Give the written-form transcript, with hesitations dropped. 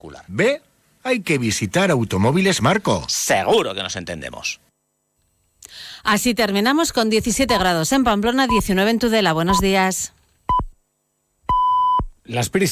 B. Hay que visitar Automóviles Marco. Seguro que nos entendemos. Así terminamos con 17 grados en Pamplona, 19 en Tudela. Buenos días. Las